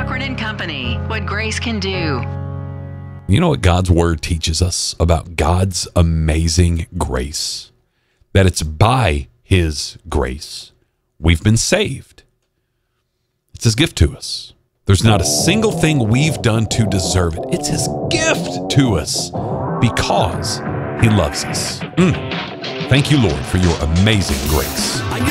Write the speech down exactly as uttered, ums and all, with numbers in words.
Cochran and Company, what grace can do. You know what God's word teaches us about God's amazing grace? That it's by his grace we've been saved. It's his gift to us. There's not a single thing we've done to deserve it. It's his gift to us because he loves us. Mm. Thank you, Lord, for your amazing grace.